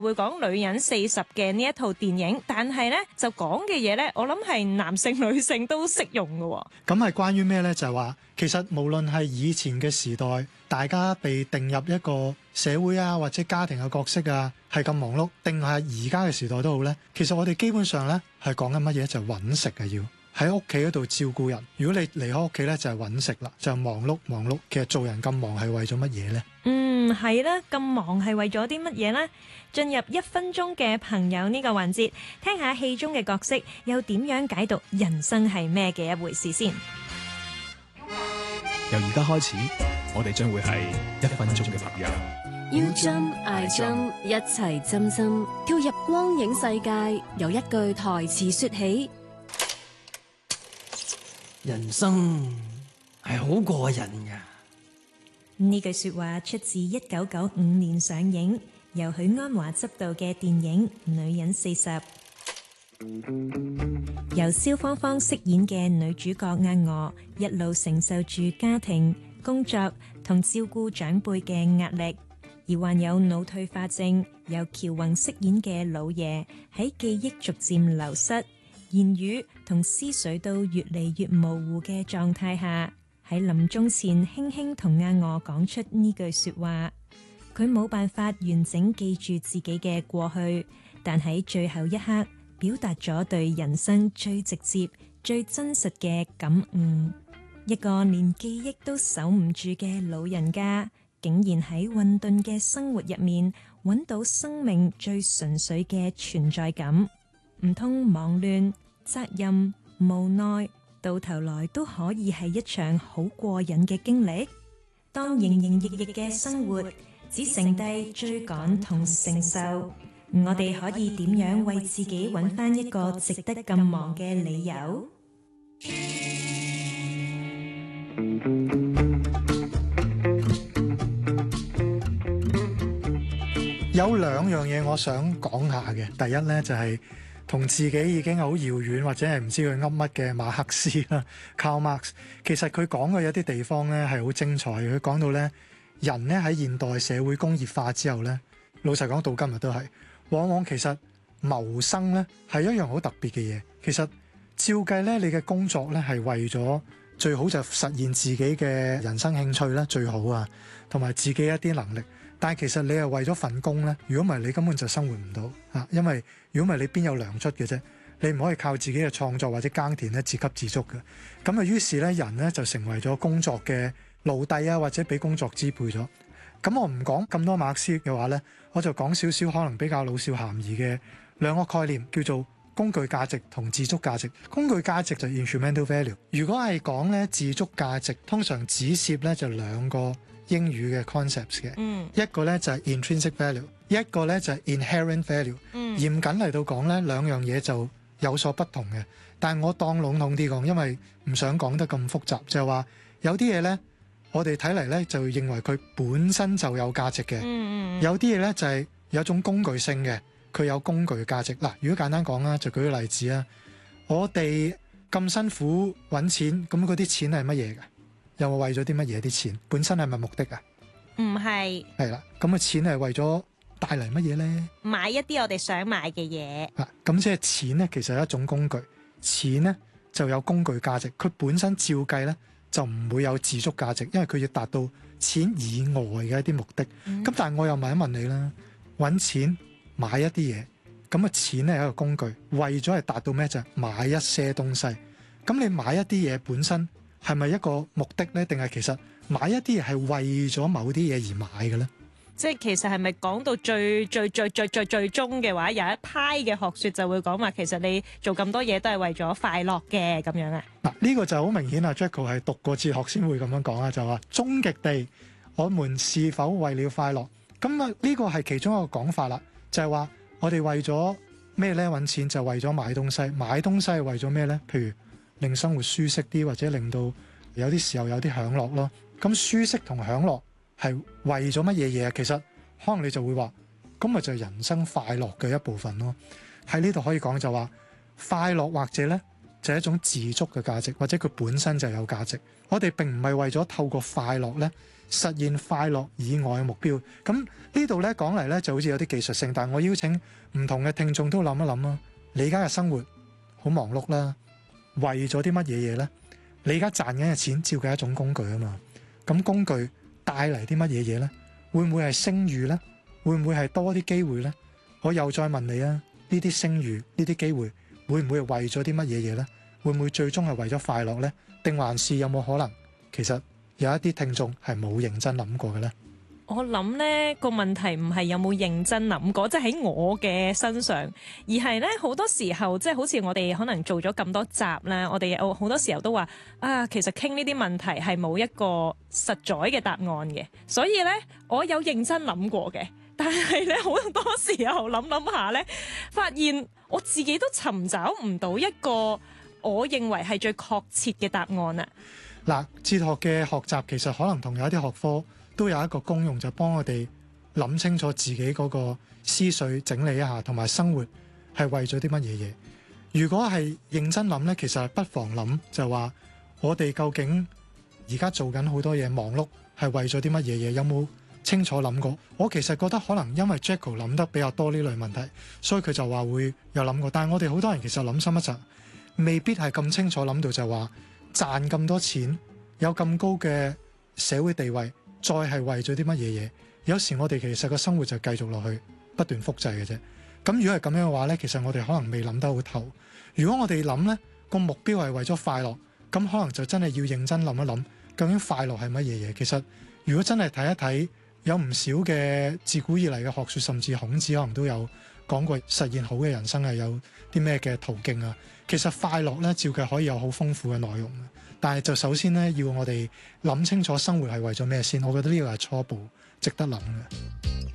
會講女人40嘅呢一套電影，但係咧就講嘅嘢咧，我諗係男性女性都適用嘅喎。 咁係關於咩呢？就係話其實無論係以前嘅時代，大家被定入一個社會啊或者家庭嘅角色啊，係咁忙碌，定係而家嘅時代都好呢。其實我哋基本上呢係講緊乜嘢？就係揾食啊，要喺屋企嗰度照顧人。如果你離開屋企呢，就係揾食啦，就係忙碌忙碌。其實做人咁忙係為咗乜嘢呢？ 係啦，咁忙係為咗啲乜嘢呢？進入1分鐘嘅朋友呢個環節，聽下戲中嘅角色又點樣解讀人生係咩嘅一回事先。 由而家開始，我哋將會係1分鐘嘅朋友。 要針挨針，一齊針針，跳入光影世界。由一句台詞說起， 人生係好過癮㗎。 呢句說話出自1995年上映，由許鞍華執導嘅電影《女人40》，由蕭芳芳飾演嘅女主角阿娥，一路承受住家庭、工作同照顧長輩嘅壓力，而患有腦退化症，由喬宏飾演嘅老爺喺記憶逐漸流失、言語同思緒都越嚟越模糊嘅狀態下，喺臨終前輕輕同阿娥講出呢句說話。佢冇辦法完整記住自己嘅過去，但喺最後一刻表達咗對人生最直接、最真實嘅感悟。一個連記憶都守唔住嘅老人家，竟然喺混沌嘅生活入面揾到生命最純粹嘅存在感。唔通忙亂、責任、無奈，到頭來都可以係一場好過癮嘅經歷。當營營役役嘅生活只剩低追趕同承受，我哋可以點樣為自己揾返一個值得咁忙嘅理由？ 有兩樣嘢我想講下嘅。第一呢，就係同自己已經好遙遠或者係唔知佢噏乜嘅馬克思啦 Karl Marx， 其實佢講嘅有啲地方呢係好精彩。佢講到呢，人呢喺現代社會工業化之後呢，老實講到今日都係，往往其實謀生呢係一樣好特別嘅嘢。其實照計呢，你嘅工作呢係為咗最好就實現自己嘅人生興趣啦，最好啊，同埋自己一啲能力。但係其實你係為咗份工呢，如果唔係你根本就生活唔到啊！因為如果唔係你邊有糧出嘅啫？你唔可以靠自己嘅創作或者耕田咧自給自足嘅。咁啊，於是咧人咧就成為咗工作嘅奴隸啊，或者俾工作支配咗。咁我唔講咁多馬克思嘅話咧，我就講少少可能比較老少咸宜嘅兩個概念，叫做工具價值同自足價值。工具價值就 instrumental value。如果係講咧自足價值，通常指涉咧就兩個英語嘅 concepts 嘅，一個咧就係 intrinsic value， 一個咧就係 inherent value。嚴謹嚟到講咧，兩樣嘢就有所不同嘅。但係我當籠統啲講，因為唔想講得咁複雜，就係話有啲嘢咧，我哋睇嚟咧就認為佢本身就有價值嘅。有啲嘢咧就係有種工具性嘅，佢有工具價值。嗱，如果簡單講啦，就舉個例子啊，我哋咁辛苦揾錢，咁嗰啲錢係乜嘢㗎？有冇為咗啲乜嘢？啲錢本身係咪目的啊？ 唔係。 係啦，咁嘅錢係為咗帶嚟乜嘢咧？ 買一啲我哋想買嘅嘢。 咁即係錢咧，其實係一種工具。錢咧就有工具價值，佢本身照計咧就唔會有自足價值，因為佢要達到錢以外嘅一啲目的。咁但係我又問一問你啦，揾錢買一啲嘢，咁啊錢咧係一個工具，為咗係達到咩？就係買一些東西。咁你買一啲嘢本身係咪一個目的呢？定係其實買一啲嘢係為咗某啲嘢而買嘅呢？ 即係其實係咪講到最終嘅話，有一派嘅學說就會講話，其實你做咁多嘢都係為咗快樂嘅咁樣啊？嗱， 呢個就好明顯啊 Jacko 係讀過哲學先會咁樣講啊，就話終極地，我們是否為了快樂？咁啊，呢個係其中一個講法啦，就係話我哋為咗咩呢？揾錢就為咗買東西，買東西係為咗咩呢？譬如令生活舒適啲，或者令到有啲時候有啲享樂咯。咁舒適同享樂係為咗乜嘢嘢？其實可能你就會話，咁咪就係人生快樂嘅一部分咯。喺呢度可以講就話，快樂或者咧就係一種自足嘅價值，或者佢本身就有價值。我哋並唔係為咗透過快樂咧實現快樂以外嘅目標。咁呢度咧講嚟咧就好似有啲技術性，但係我邀請唔同嘅聽眾都諗一諗啦。你而家嘅生活好忙碌啦，為咗啲乜嘢嘢咧？你而家賺緊嘅錢照計係一種工具啊嘛。咁工具帶嚟啲乜嘢嘢咧？會唔會係聲譽咧？會唔會係多啲機會咧？我又再問你啊，呢啲聲譽、呢啲機會，會唔會係為咗啲乜嘢嘢咧？會唔會最終係為咗快樂咧？定還是有冇可能其實有一啲聽眾係冇認真諗過嘅咧？ 我諗呢個問題唔係有冇認真諗過，即係喺我嘅身上，而係呢好多時候即係好似我哋可能做咗咁多集啦，我哋有好多時候都話啊，其實傾呢啲問題係冇一個實在嘅答案嘅，所以呢，我有認真諗過嘅，但係呢，好多時候諗下呢，發現我自己都尋找唔到一個我認為係最確切嘅答案啊！ 嗱，哲學嘅學習其實可能同有一啲學科都有一個功用，就幫我哋諗清楚自己嗰個思緒整理一下，同埋生活係為咗啲乜嘢嘢。如果係認真諗呢，其實係不妨諗就話我哋究竟而家做緊好多嘢忙碌係為咗啲乜嘢嘢？有冇清楚諗過？我其實覺得可能因為 Jacko 諗得比較多呢類問題，所以佢就話會有諗過。但係我哋好多人其實諗深一層，未必係咁清楚諗到就話賺咁多錢，有咁高嘅社會地位，再係為咗啲乜嘢嘢？有時我哋其實個生活就繼續落去，不斷複製嘅啫。咁如果係咁樣嘅話呢，其實我哋可能未諗得好透。如果我哋諗呢個目標係為咗快樂，咁可能就真係要認真諗一諗，究竟快樂係乜嘢嘢？其實如果真係睇一睇，有唔少嘅自古以嚟嘅學說，甚至孔子可能都有講過實現好嘅人生係有啲咩嘅途徑啊。其實快樂呢，照計可以有好豐富嘅內容，但係就首先呢，要我哋諗清楚生活係為咗咩先。我覺得呢個係初步值得諗嘅。